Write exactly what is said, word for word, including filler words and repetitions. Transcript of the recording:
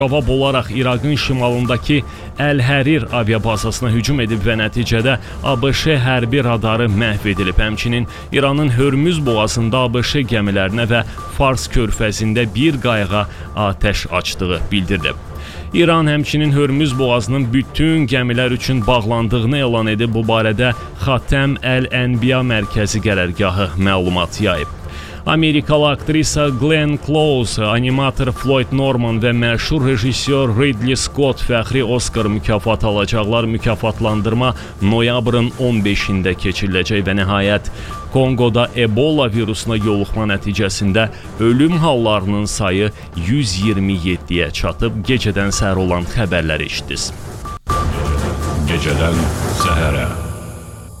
Cavab olaraq İraqın şimalındakı Əl-Hərir aviabazasına hücum edib və nəticədə ABŞ hərbi radarı məhv edilib. Həmçinin İranın Hörmüz boğazında ABŞ gəmilərinə və Fars körfəzində bir qayığa atəş açdığı bildirilib. İran həmçinin Hörmüz boğazının bütün gəmilər üçün bağlandığını elan edib. Bu barədə Xatəm Əl-Ənbiya mərkəzi qərargahı məlumat yayıb. Amerikalı aktrisa Glenn Close, animator Floyd Norman və məşhur rejissor Ridley Scott fəxri Oscar mükafatı alacaqlar. Mükafatlandırma noyabrın on beşində keçiriləcək və nəhayət Kongoda Ebola virusuna yoluxma nəticəsində ölüm hallarının sayı yüz iyirmi yeddiyə çatıb. Gecədən səhər olan xəbərləri eşitdiniz. Gecədən səhərə.